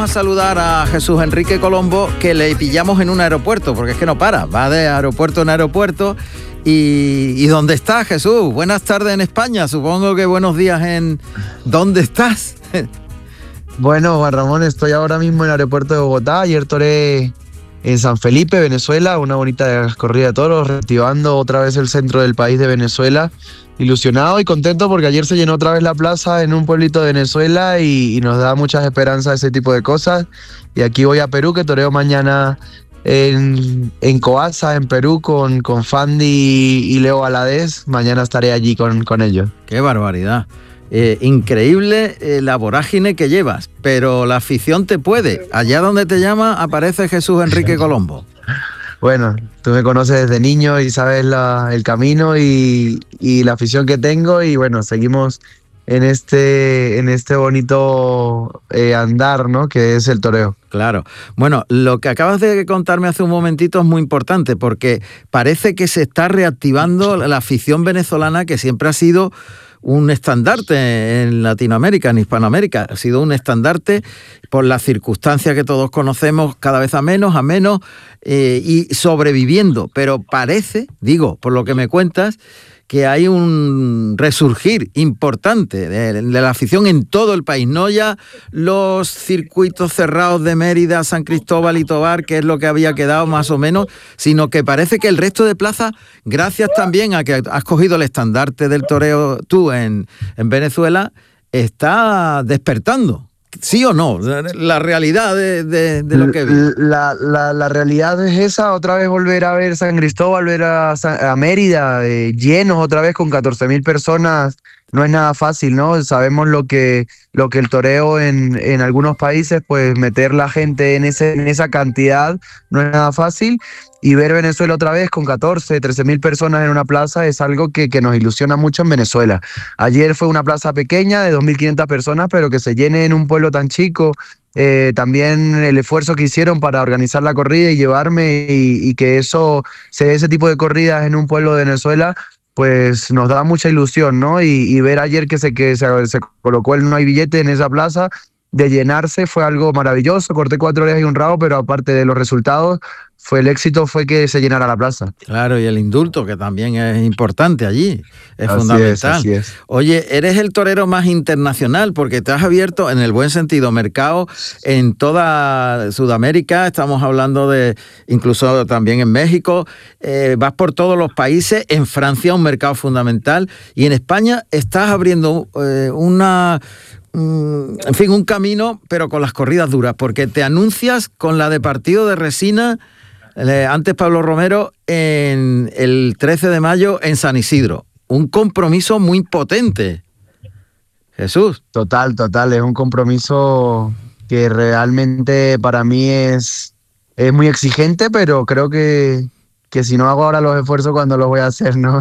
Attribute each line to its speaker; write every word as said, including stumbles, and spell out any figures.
Speaker 1: a saludar a Jesús Enrique Colombo, que le pillamos en un aeropuerto, porque es que no para, va de aeropuerto en aeropuerto. ¿Y, y dónde está, Jesús? Buenas tardes en España, supongo que buenos días en... ¿Dónde estás?
Speaker 2: Bueno, Juan Ramón, estoy ahora mismo en el aeropuerto de Bogotá. Ayer toré en San Felipe, Venezuela, una bonita corrida de toros, reactivando otra vez el centro del país de Venezuela. Ilusionado y contento porque ayer se llenó otra vez la plaza en un pueblito de Venezuela y, y nos da muchas esperanzas ese tipo de cosas. Y aquí voy a Perú, que toreo mañana en, en Coaza, en Perú, con, con Fandi y Leo Valadez. Mañana estaré allí con, con ellos.
Speaker 1: ¡Qué barbaridad! Eh, increíble eh, la vorágine que llevas, pero la afición te puede. Allá donde te llama aparece Jesús Enrique Colombo.
Speaker 2: Bueno, tú me conoces desde niño y sabes la, el camino y, y la afición que tengo, y bueno, seguimos en este, en este bonito eh, andar, ¿no?, que es el toreo.
Speaker 1: Claro. Bueno, lo que acabas de contarme hace un momentito es muy importante, porque parece que se está reactivando la afición venezolana, que siempre ha sido un estandarte en Latinoamérica, en Hispanoamérica. Ha sido un estandarte por las circunstancias que todos conocemos, cada vez a menos, a menos, eh, y sobreviviendo. Pero parece, digo, por lo que me cuentas, que hay un resurgir importante de, de la afición en todo el país, no ya los circuitos cerrados de Mérida, San Cristóbal y Tobar, que es lo que había quedado más o menos, sino que parece que el resto de plazas, gracias también a que has cogido el estandarte del toreo tú en, en Venezuela, está despertando. ¿Sí o no? La realidad de, de, de lo que vi.
Speaker 2: La, la, la realidad es esa, otra vez volver a ver San Cristóbal, ver a, San, a Mérida, eh, llenos otra vez con catorce mil personas, no es nada fácil, ¿no? Sabemos lo que, lo que el toreo en, en algunos países, pues meter la gente en, ese, en esa cantidad no es nada fácil, y ver Venezuela otra vez con catorce, trece mil personas en una plaza es algo que, que nos ilusiona mucho en Venezuela. Ayer fue una plaza pequeña de dos mil quinientas personas, pero que se llene en un pueblo tan chico. Eh, también el esfuerzo que hicieron para organizar la corrida y llevarme, y, y que eso se dé ese tipo de corridas en un pueblo de Venezuela, pues nos da mucha ilusión, ¿no? Y, y ver ayer que se, que se, se colocó el no hay billete en esa plaza, de llenarse, fue algo maravilloso. Corté cuatro orejas y un rabo, pero aparte de los resultados, fue el éxito fue que se llenara la plaza.
Speaker 1: Claro, y el indulto, que también es importante allí, es
Speaker 2: así
Speaker 1: fundamental.
Speaker 2: Es, así es.
Speaker 1: Oye, eres el torero más internacional, porque te has abierto, en el buen sentido, mercado en toda Sudamérica. Estamos hablando de, incluso también en México, eh, vas por todos los países. En Francia, un mercado fundamental, y en España estás abriendo eh, una... en fin, un camino, pero con las corridas duras, porque te anuncias con la de Partido de Resina, eh, antes Pablo Romero, en el trece de mayo en San Isidro. Un compromiso muy potente, Jesús.
Speaker 2: Total, total, es un compromiso que realmente para mí es, es muy exigente, pero creo que, que si no hago ahora los esfuerzos, ¿cuándo los voy a hacer, no?